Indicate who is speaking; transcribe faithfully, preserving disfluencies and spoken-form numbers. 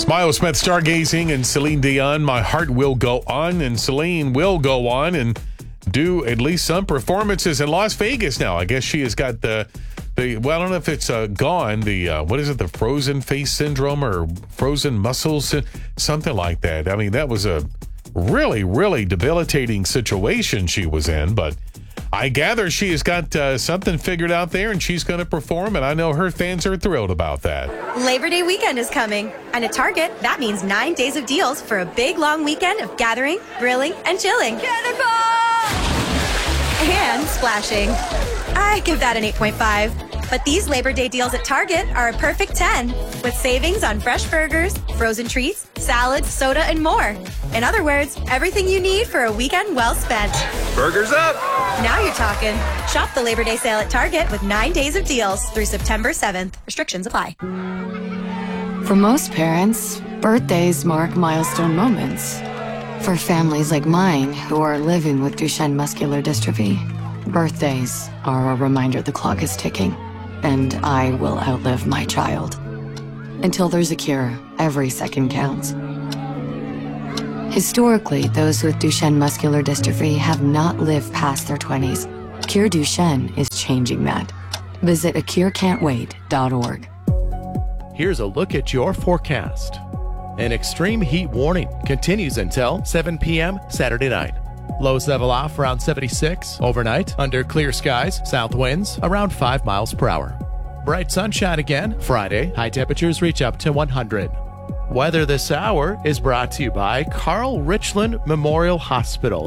Speaker 1: Miles Smith stargazing and Celine Dion, My Heart Will Go On. And Celine will go on and do at least some performances in Las Vegas now. I guess she has got the, the well, I don't know if it's uh, gone, the, uh, what is it, the frozen face syndrome or frozen muscles, something like that. I mean, that was a really, really debilitating situation she was in, but I gather she has got uh, something figured out there and she's going to perform, and I know her fans are thrilled about that.
Speaker 2: Labor Day weekend is coming, and at Target, that means nine days of deals for a big, long weekend of gathering, grilling, and chilling. Cannonball! And splashing. I give that an eight point five. But these Labor Day deals at Target are a perfect ten, with savings on fresh burgers, frozen treats, salads, soda, and more. In other words, everything you need for a weekend well spent.
Speaker 3: Burgers up!
Speaker 2: Now you're talking. Shop the Labor Day sale at Target with nine days of deals through September seventh. Restrictions apply.
Speaker 4: For most parents, birthdays mark milestone moments. For families like mine who are living with Duchenne muscular dystrophy, birthdays are a reminder the clock is ticking, and I will outlive my child. Until there's a cure, every second counts. Historically, those with Duchenne muscular dystrophy have not lived past their twenties. Cure Duchenne is changing that. Visit a cure can't wait dot org.
Speaker 5: Here's a look at your forecast. An extreme heat warning continues until seven p.m. Saturday night. Lows level off around seventy-six. Overnight, under clear skies, south winds around five miles per hour. Bright sunshine again Friday. High temperatures reach up to one hundred. Weather this hour is brought to you by Carl Richland Memorial Hospital.